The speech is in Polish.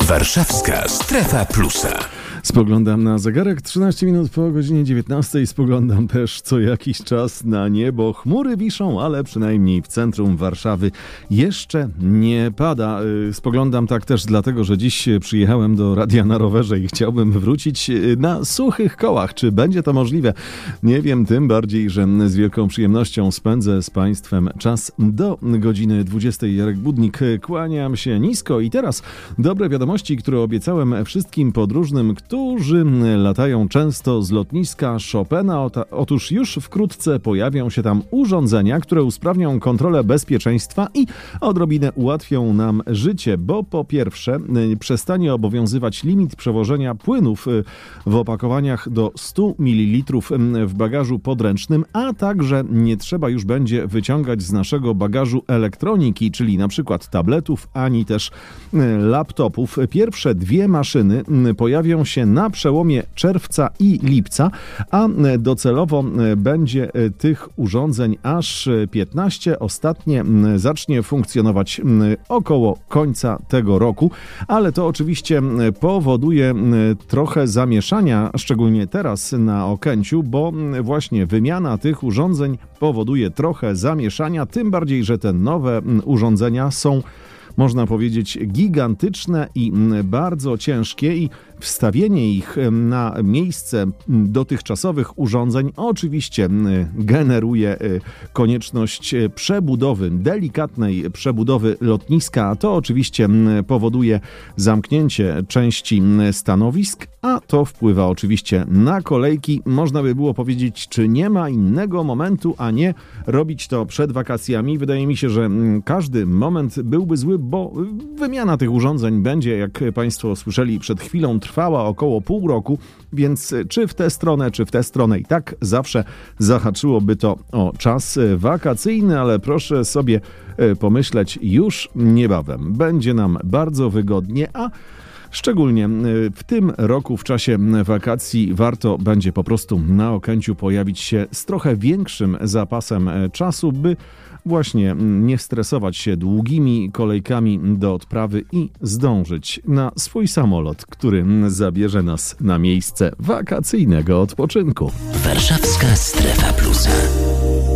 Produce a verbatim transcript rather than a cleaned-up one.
Warszawska Strefa Plusa. Spoglądam na zegarek, trzynaście minut po godzinie dziewiętnastej. Spoglądam też co jakiś czas na niebo. Chmury wiszą, ale przynajmniej w centrum Warszawy jeszcze nie pada. Spoglądam tak też dlatego, że dziś przyjechałem do radia na rowerze i chciałbym wrócić na suchych kołach. Czy będzie to możliwe? Nie wiem, tym bardziej, że z wielką przyjemnością spędzę z Państwem czas do godziny dwudziestej. Jarek Budnik, kłaniam się nisko i teraz dobre wiadomości, które obiecałem wszystkim podróżnym, którzy latają często z lotniska Chopina. Otóż już wkrótce pojawią się tam urządzenia, które usprawnią kontrolę bezpieczeństwa i odrobinę ułatwią nam życie, bo po pierwsze przestanie obowiązywać limit przewożenia płynów w opakowaniach do stu mililitrów w bagażu podręcznym, a także nie trzeba już będzie wyciągać z naszego bagażu elektroniki, czyli na przykład tabletów, ani też laptopów. Pierwsze dwie maszyny pojawią się na przełomie czerwca i lipca, a docelowo będzie tych urządzeń aż piętnaście. Ostatnie zacznie funkcjonować około końca tego roku, ale to oczywiście powoduje trochę zamieszania, szczególnie teraz na Okęciu, bo właśnie wymiana tych urządzeń powoduje trochę zamieszania, tym bardziej, że te nowe urządzenia są, można powiedzieć, gigantyczne i bardzo ciężkie i wstawienie ich na miejsce dotychczasowych urządzeń oczywiście generuje konieczność przebudowy, delikatnej przebudowy lotniska, a to oczywiście powoduje zamknięcie części stanowisk, a to wpływa oczywiście na kolejki. Można by było powiedzieć, czy nie ma innego momentu, a nie robić to przed wakacjami. Wydaje mi się, że każdy moment byłby zły, bo wymiana tych urządzeń będzie, jak Państwo słyszeli przed chwilą, trwała około pół roku, więc czy w tę stronę, czy w tę stronę i tak zawsze zahaczyłoby to o czas wakacyjny, ale proszę sobie pomyśleć, już niebawem będzie nam bardzo wygodnie, a szczególnie w tym roku, w czasie wakacji, warto będzie po prostu na Okęciu pojawić się z trochę większym zapasem czasu, by właśnie nie stresować się długimi kolejkami do odprawy i zdążyć na swój samolot, który zabierze nas na miejsce wakacyjnego odpoczynku. Warszawska Strefa Plusa.